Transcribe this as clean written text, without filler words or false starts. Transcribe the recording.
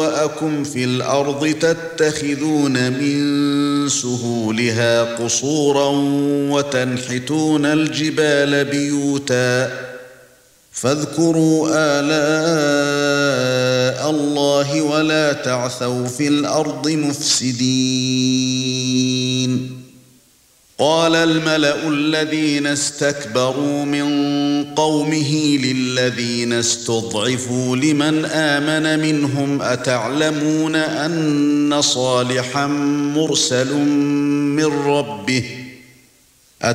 وَأَكُمْ فِي الْأَرْضِ تَتَّخِذُونَ مِن سُهُولِهَا قُصُورًا وَتَنْحِتُونَ الْجِبَالَ بُيُوتًا فاذكروا آلاء الله ولا تعثوا في الأرض مفسدين. قال الملأ الذين استكبروا من قومه للذين استضعفوا لمن آمن منهم أتعلمون أن صالحا مرسل من ربه